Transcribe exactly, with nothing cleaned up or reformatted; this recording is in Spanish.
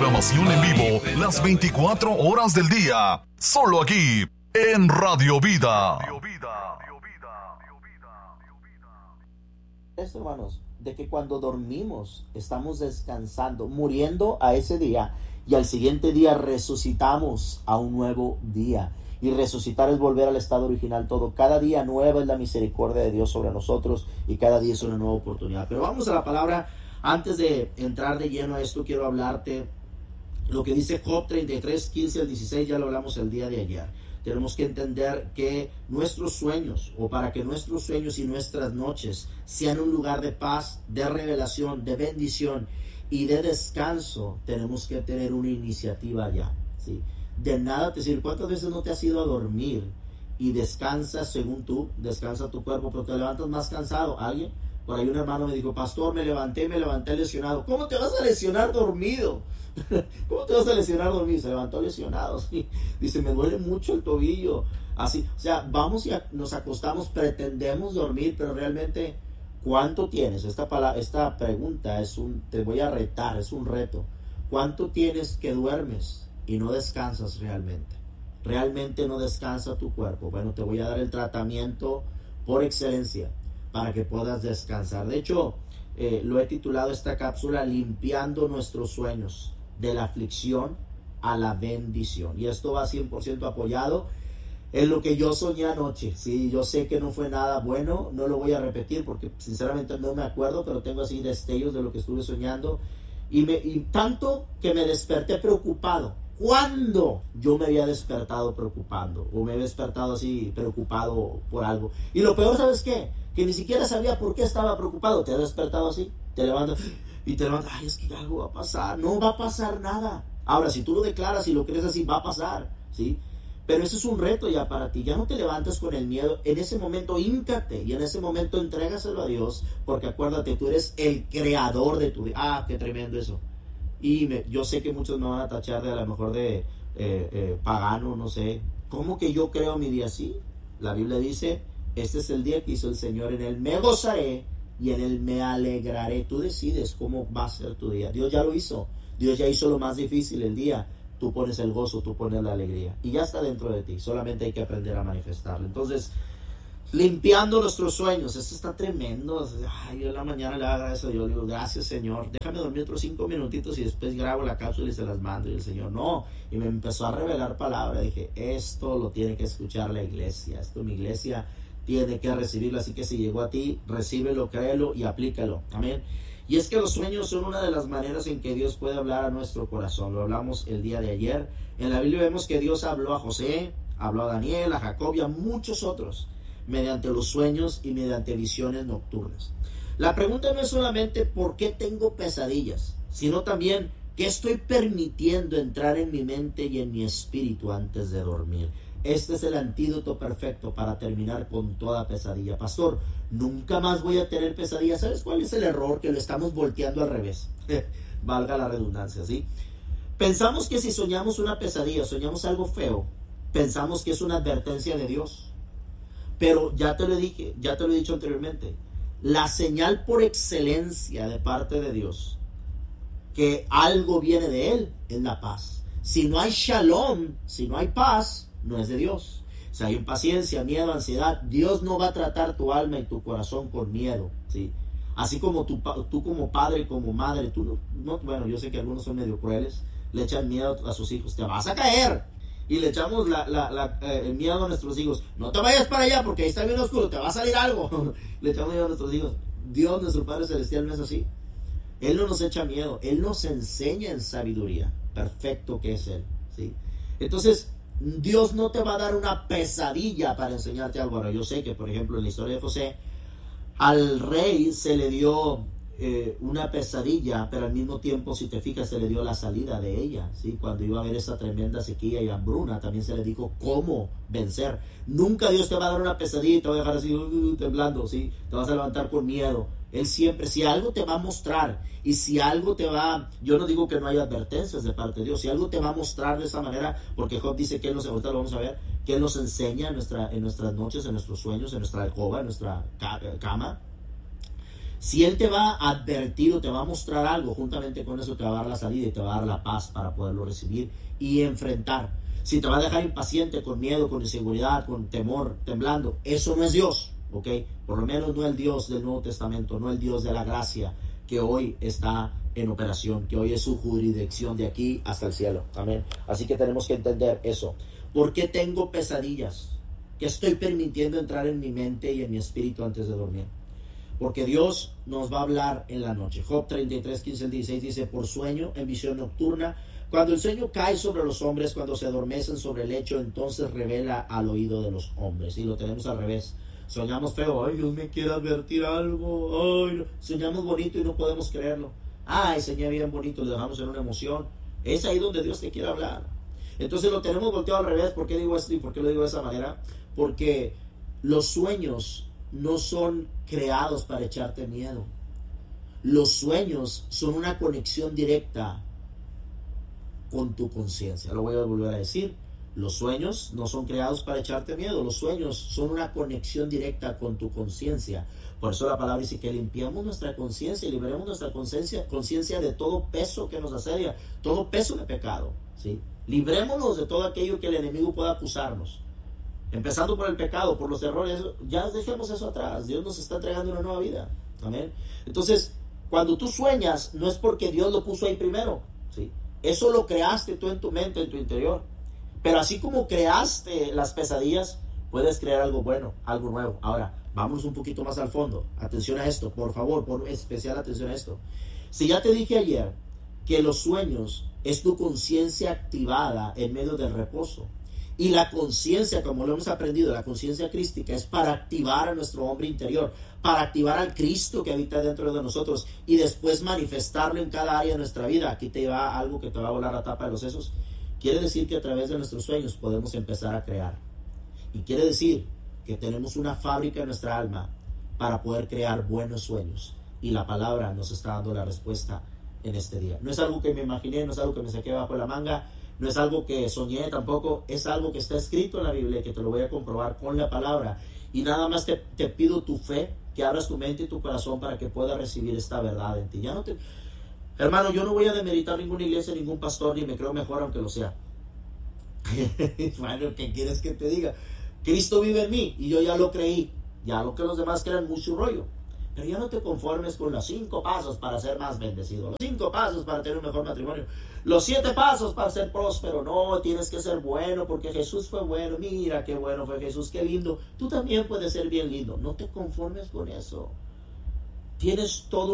programación en vivo las veinticuatro horas del día, solo aquí en Radio Vida. Esto, hermanos, de que cuando dormimos estamos descansando, muriendo a ese día, y al siguiente día resucitamos a un nuevo día. Y resucitar es volver al estado original todo. Cada día nueva es la misericordia de Dios sobre nosotros, y cada día es una nueva oportunidad. Pero vamos a la palabra. Antes de entrar de lleno a esto, quiero hablarte lo que dice Job treinta y tres, quince al dieciséis. Ya lo hablamos el día de ayer. Tenemos que entender que nuestros sueños, o para que nuestros sueños y nuestras noches sean un lugar de paz, de revelación, de bendición y de descanso, tenemos que tener una iniciativa ya, ¿sí? De nada te sirve. ¿Cuántas veces no te has ido a dormir y descansas según tú, descansa tu cuerpo, pero te levantas más cansado? ¿Alguien? Por ahí un hermano me dijo: pastor, me levanté, me levanté lesionado. ¿Cómo te vas a lesionar dormido? ¿Cómo te vas a lesionar dormido? Se levantó lesionado, ¿sí? Dice: me duele mucho el tobillo. Así, o sea, vamos y a, nos acostamos, pretendemos dormir, pero realmente, ¿cuánto tienes? Esta palabra, esta pregunta es un, te voy a retar, es un reto. ¿Cuánto tienes que duermes y no descansas realmente? ¿Realmente no descansa tu cuerpo? Bueno, te voy a dar el tratamiento por excelencia para que puedas descansar. De hecho, eh, lo he titulado esta cápsula: limpiando nuestros sueños de la aflicción a la bendición. Y esto va cien por ciento apoyado en lo que yo soñé anoche. Sí, yo sé que no fue nada bueno, no lo voy a repetir porque sinceramente no me acuerdo, pero tengo así destellos de lo que estuve soñando. Y, me, y tanto que me desperté preocupado. ¿Cuándo yo me había despertado preocupando? O me había despertado así preocupado por algo. Y lo peor, ¿sabes qué? Que ni siquiera sabía por qué estaba preocupado. Te has despertado así, te levantas y te levantas: ay, es que algo va a pasar. No va a pasar nada. Ahora, si tú lo declaras y lo crees así, va a pasar, ¿sí? Pero eso es un reto ya para ti. Ya no te levantes con el miedo. En ese momento híncate y en ese momento entrégaselo a Dios, porque acuérdate, tú eres el creador de tu vida. Ah, qué tremendo eso. Y me, yo sé que muchos me van a tachar de a lo mejor de eh, eh, pagano, no sé. ¿Cómo que yo creo mi día? Sí, la Biblia dice: este es el día que hizo el Señor, en él me gozaré y en él me alegraré. Tú decides cómo va a ser tu día. Dios ya lo hizo. Dios ya hizo lo más difícil, el día. Tú pones el gozo, tú pones la alegría. Y ya está dentro de ti. Solamente hay que aprender a manifestarlo. Entonces, limpiando nuestros sueños. Esto está tremendo. Ay, yo en la mañana le agradezco a Dios. Le digo: gracias, Señor. Déjame dormir otros cinco minutitos y después grabo la cápsula y se las mando. Y el Señor, no. Y me empezó a revelar palabra. Dije: esto lo tiene que escuchar la iglesia. Esto mi iglesia tiene que recibirlo. Así que si llegó a ti, recíbelo, créelo y aplícalo. Amén. Y es que los sueños son una de las maneras en que Dios puede hablar a nuestro corazón. Lo hablamos el día de ayer. En la Biblia vemos que Dios habló a José, habló a Daniel, a Jacob y a muchos otros mediante los sueños y mediante visiones nocturnas. La pregunta no es solamente ¿por qué tengo pesadillas?, sino también ¿qué estoy permitiendo entrar en mi mente y en mi espíritu antes de dormir? Este es el antídoto perfecto para terminar con toda pesadilla. Pastor, nunca más voy a tener pesadillas. ¿Sabes cuál es el error? Que lo estamos volteando al revés. Valga la redundancia, ¿sí? Pensamos que si soñamos una pesadilla, soñamos algo feo, pensamos que es una advertencia de Dios. Pero ya te lo dije, ya te lo he dicho anteriormente, la señal por excelencia de parte de Dios que algo viene de Él es la paz. Si no hay shalom, si no hay paz, no es de Dios. Si hay impaciencia, miedo, ansiedad, Dios no va a tratar tu alma y tu corazón con miedo, ¿sí? Así como tú, tú como padre, como madre, tú no, no, bueno, yo sé que algunos son medio crueles, le echan miedo a sus hijos: te vas a caer. Y le echamos la, la, la, eh, el miedo a nuestros hijos: no te vayas para allá porque ahí está bien oscuro, te va a salir algo. Le echamos miedo a nuestros hijos. Dios, nuestro Padre Celestial, no es así. Él no nos echa miedo, Él nos enseña en sabiduría, perfecto que es Él, ¿sí? Entonces, Dios no te va a dar una pesadilla para enseñarte algo. Ahora, yo sé que, por ejemplo, en la historia de José, al rey se le dio eh, una pesadilla, pero al mismo tiempo, si te fijas, se le dio la salida de ella, ¿sí? Cuando iba a haber esa tremenda sequía y hambruna, también se le dijo cómo vencer. Nunca Dios te va a dar una pesadilla y te va a dejar así uh, temblando, ¿sí? Te vas a levantar con miedo. Él siempre, si algo te va a mostrar, y si algo te va, yo no digo que no haya advertencias de parte de Dios, si algo te va a mostrar de esa manera, porque Job dice que Él nos, ahorita lo vamos a ver, que Él nos enseña en, nuestra, en nuestras noches, en nuestros sueños, en nuestra alcoba, en nuestra cama. Si Él te va a advertir o te va a mostrar algo, juntamente con eso te va a dar la salida y te va a dar la paz para poderlo recibir y enfrentar. Si te va a dejar impaciente, con miedo, con inseguridad, con temor, temblando, eso no es Dios, ¿ok? Por lo menos no el Dios del Nuevo Testamento, no el Dios de la gracia que hoy está en operación, que hoy es su jurisdicción de aquí hasta el cielo. Amén. Así que tenemos que entender eso. ¿Por qué tengo pesadillas? ¿Qué estoy permitiendo entrar en mi mente y en mi espíritu antes de dormir? Porque Dios nos va a hablar en la noche. Job treinta y tres, quince al dieciséis dice: por sueño, en visión nocturna, cuando el sueño cae sobre los hombres, cuando se adormecen sobre el lecho, entonces revela al oído de los hombres. Y lo tenemos al revés. Soñamos feo, ay, Dios me quiere advertir algo, ay, no. Soñamos bonito y no podemos creerlo. Ay, soñé bien bonito, le dejamos en una emoción. Es ahí donde Dios te quiere hablar. Entonces lo tenemos volteado al revés. ¿Por qué digo esto y por qué lo digo de esa manera? Porque los sueños no son creados para echarte miedo. Los sueños son una conexión directa con tu conciencia. Lo voy a volver a decir. Los sueños no son creados para echarte miedo. Los sueños son una conexión directa con tu conciencia. Por eso la palabra dice que limpiamos nuestra conciencia y liberemos nuestra conciencia conciencia de todo peso que nos asedia, todo peso de pecado, ¿sí? Librémonos de todo aquello que el enemigo pueda acusarnos. Empezando por el pecado, por los errores, ya dejemos eso atrás. Dios nos está entregando una nueva vida. Amén. Entonces, cuando tú sueñas, no es porque Dios lo puso ahí primero, ¿sí? Eso lo creaste tú en tu mente, en tu interior. Pero así como creaste las pesadillas, puedes crear algo bueno, algo nuevo. Ahora, vamos un poquito más al fondo. Atención a esto, por favor, pon especial atención a esto. Si ya te dije ayer que los sueños es tu conciencia activada en medio del reposo, y la conciencia, como lo hemos aprendido, la conciencia crística es para activar a nuestro hombre interior, para activar al Cristo que habita dentro de nosotros y después manifestarlo en cada área de nuestra vida. Aquí te va algo que te va a volar la tapa de los sesos. Quiere decir que a través de nuestros sueños podemos empezar a crear. Y quiere decir que tenemos una fábrica en nuestra alma para poder crear buenos sueños. Y la palabra nos está dando la respuesta en este día. No es algo que me imaginé, no es algo que me saqué bajo la manga, no es algo que soñé tampoco, es algo que está escrito en la Biblia y que te lo voy a comprobar con la palabra. Y nada más te, te pido tu fe, que abras tu mente y tu corazón para que puedas recibir esta verdad en ti. Ya no te... Hermano, yo no voy a demeritar ninguna iglesia, ningún pastor, ni me creo mejor aunque lo sea. Bueno, ¿qué quieres que te diga? Cristo vive en mí y yo ya lo creí. Ya lo que los demás crean, mucho rollo. Pero ya no te conformes con los cinco pasos para ser más bendecido, los cinco pasos para tener un mejor matrimonio, los siete pasos para ser próspero. No, tienes que ser bueno porque Jesús fue bueno. Mira qué bueno fue Jesús, qué lindo. Tú también puedes ser bien lindo. No te conformes con eso. Tienes todo